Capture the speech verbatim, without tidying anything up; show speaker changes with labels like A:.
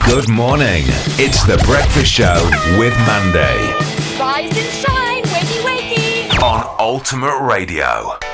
A: Good morning. It's The Breakfast Show with Mandy.
B: Rise and shine, wakey wakey.
A: On Ultimate Radio.